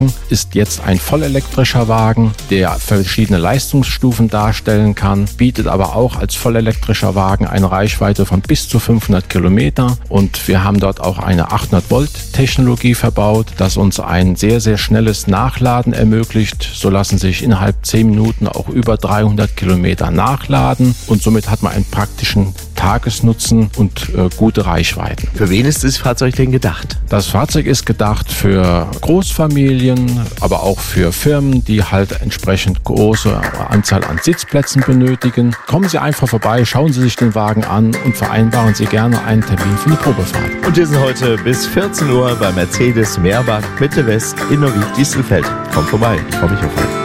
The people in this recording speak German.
ist jetzt ein vollelektrischer Wagen, der verschiedene Leistungsstufen darstellen kann, bietet aber auch als vollelektrischer Wagen eine Reichweite von bis zu 500 Kilometer und wir haben dort auch eine 800 Volt Technologie verbaut, das uns ein sehr, sehr schnelles Nachladen ermöglicht. So lassen sich innerhalb 10 Minuten auch über 300 Kilometer nachladen und somit hat man einen praktischen Tagesnutzen und gute Reichweiten. Für wen ist das Fahrzeug denn gedacht? Das Fahrzeug ist gedacht für Großfamilien, aber auch für Firmen, die halt entsprechend große Anzahl an Sitzplätzen benötigen. Kommen Sie einfach vorbei, schauen Sie sich den Wagen an und vereinbaren Sie gerne einen Termin für eine Probefahrt. Und wir sind heute bis 14 Uhr bei Mercedes Meerbach Mitte West in Neuwied-Distelfeld. Kommt vorbei, ich freue mich auf euch.